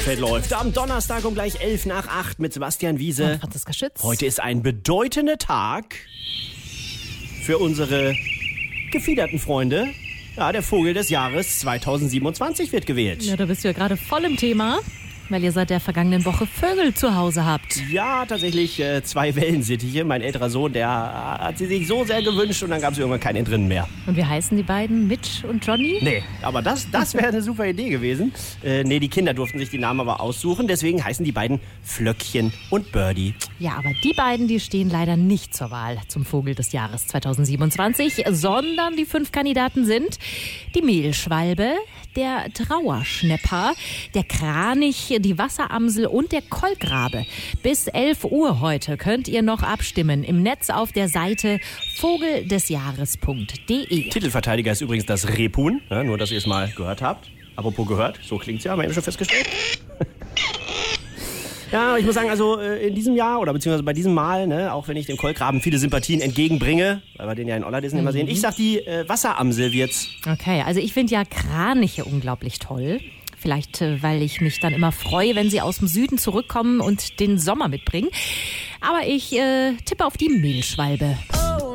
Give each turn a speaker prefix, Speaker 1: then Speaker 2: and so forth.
Speaker 1: Läuft am Donnerstag um gleich 7:55 mit Sebastian Wiese.
Speaker 2: Und Franziska Schütz.
Speaker 1: Heute ist ein bedeutender Tag für unsere gefiederten Freunde. Ja, der Vogel des Jahres 2027 wird gewählt.
Speaker 2: Ja, da bist du ja gerade voll im Thema, weil ihr seit der vergangenen Woche Vögel zu Hause habt.
Speaker 1: Ja, tatsächlich 2 Wellensittiche. Mein älterer Sohn, der hat sie sich so sehr gewünscht und dann gab es irgendwann keinen drinnen mehr.
Speaker 2: Und wie heißen die beiden? Mitch und Johnny?
Speaker 1: Nee, aber das wäre eine super Idee gewesen. Die Kinder durften sich die Namen aber aussuchen. Deswegen heißen die beiden Flöckchen und Birdie.
Speaker 2: Ja, aber die beiden, die stehen leider nicht zur Wahl zum Vogel des Jahres 2027, sondern die 5 Kandidaten sind die Mehlschwalbe, der Trauerschnäpper, der Kranich, die Wasseramsel und der Kolkrabe. Bis 11 Uhr heute könnt ihr noch abstimmen im Netz auf der Seite vogeldesjahres.de.
Speaker 1: Titelverteidiger ist übrigens das Rebhuhn, ja, nur dass ihr es mal gehört habt. Apropos gehört, so klingt's ja, haben wir eben schon festgestellt. Ja, ich muss sagen, also in diesem Jahr oder beziehungsweise bei diesem Mal, ne, auch wenn ich dem Kolkraben viele Sympathien entgegenbringe, weil wir den ja in Olladisen immer sehen, ich sag, die Wasseramsel wird's.
Speaker 2: Okay, also ich finde ja Kraniche unglaublich toll. Vielleicht, weil ich mich dann immer freue, wenn sie aus dem Süden zurückkommen und den Sommer mitbringen. Aber ich tippe auf die Mehlschwalbe.